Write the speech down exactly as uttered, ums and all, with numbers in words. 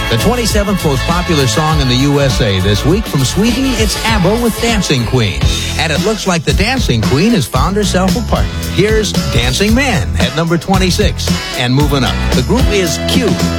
The twenty-seventh most popular song in the U S A this week. From Sweden, it's ABBA with Dancing Queen. And it looks like the Dancing Queen has found herself a partner. Here's Dancing Man at number twenty-six. And moving up, the group is Q.